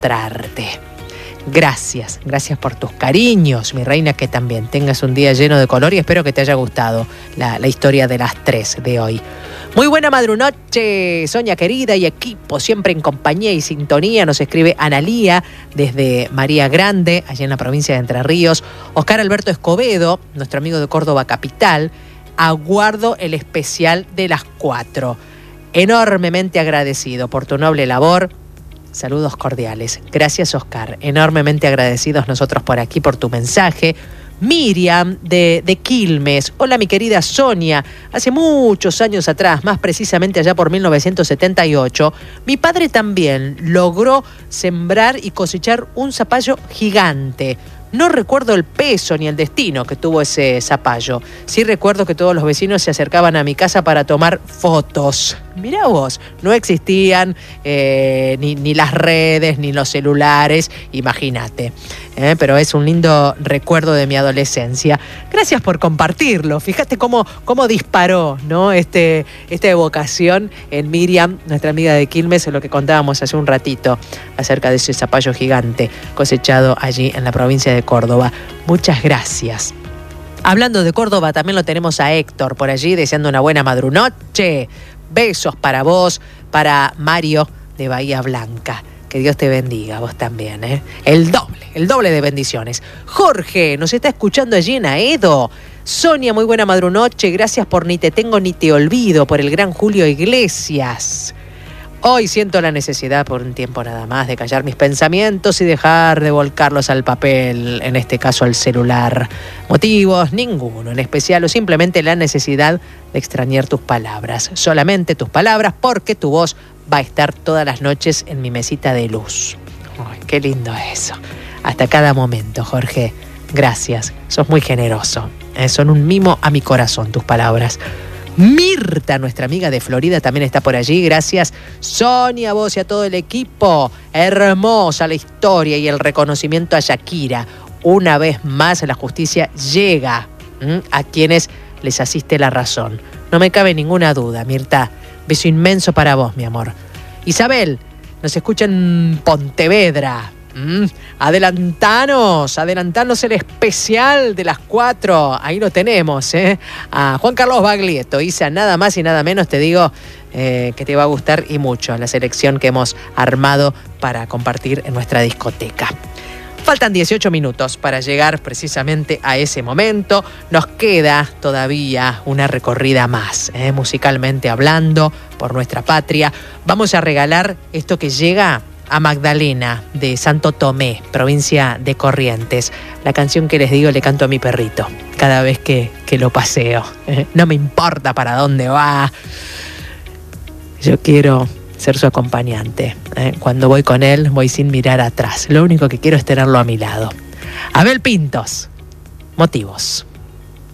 encontrarte. Gracias por tus cariños, mi reina, que también tengas un día lleno de color y espero que te haya gustado la historia de las 3 de hoy. Muy buena madrunoche, Sonia querida y equipo, siempre en compañía y sintonía. Nos escribe Analía desde María Grande, allá en la provincia de Entre Ríos. Oscar Alberto Escobedo, nuestro amigo de Córdoba Capital. Aguardo el especial de las 4. Enormemente agradecido por tu noble labor. Saludos cordiales. Gracias, Oscar. Enormemente agradecidos nosotros por aquí, por tu mensaje. Miriam de Quilmes. Hola, mi querida Sonia. Hace muchos años atrás, más precisamente allá por 1978, mi padre también logró sembrar y cosechar un zapallo gigante. No recuerdo el peso ni el destino que tuvo ese zapallo. Sí recuerdo que todos los vecinos se acercaban a mi casa para tomar fotos. Mirá vos, no existían ni las redes, ni los celulares, imagínate. Pero es un lindo recuerdo de mi adolescencia. Gracias por compartirlo. Fíjate cómo disparó, ¿no? Esta evocación en Miriam, nuestra amiga de Quilmes, en lo que contábamos hace un ratito acerca de ese zapallo gigante cosechado allí en la provincia de Córdoba. Muchas gracias. Hablando de Córdoba, también lo tenemos a Héctor por allí deseando una buena madrunoche. Besos para vos, para Mario de Bahía Blanca. Que Dios te bendiga, vos también, ¿eh? El doble de bendiciones. Jorge nos está escuchando allí en Aedo. Sonia, muy buena madrunoche. Gracias por Ni te tengo ni te olvido, por el gran Julio Iglesias. Hoy siento la necesidad por un tiempo nada más de callar mis pensamientos y dejar de volcarlos al papel, en este caso al celular. Motivos, ninguno en especial, o simplemente la necesidad de extrañar tus palabras. Solamente tus palabras, porque tu voz va a estar todas las noches en mi mesita de luz. Ay, qué lindo eso. Hasta cada momento, Jorge. Gracias, sos muy generoso. Son un mimo a mi corazón tus palabras. Mirta, nuestra amiga de Florida, también está por allí. Gracias, Sonia, a vos y a todo el equipo. Hermosa la historia y el reconocimiento a Shakira. Una vez más la justicia llega a quienes les asiste la razón. No me cabe ninguna duda, Mirta. Beso inmenso para vos, mi amor. Isabel, nos escucha en Pontevedra. Adelantanos el especial de las 4. Ahí lo tenemos, a Juan Carlos Baglietto. Isa, nada más y nada menos te digo que te va a gustar y mucho la selección que hemos armado para compartir en nuestra discoteca. Faltan 18 minutos para llegar precisamente a ese momento. Nos queda todavía una recorrida más, musicalmente hablando, por nuestra patria. Vamos a regalar esto que llega a Magdalena de Santo Tomé, provincia de Corrientes. La canción que les digo le canto a mi perrito cada vez que lo paseo. No me importa para dónde va. Yo quiero ser su acompañante. Cuando voy con él, voy sin mirar atrás. Lo único que quiero es tenerlo a mi lado. Abel Pintos, Motivos.